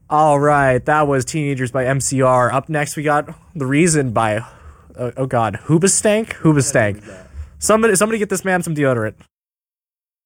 All right, that was Teenagers by MCR. Up next, we got The Reason by, oh God, Hoobastank? What the heck Hoobastank. was that? Somebody get this man some deodorant.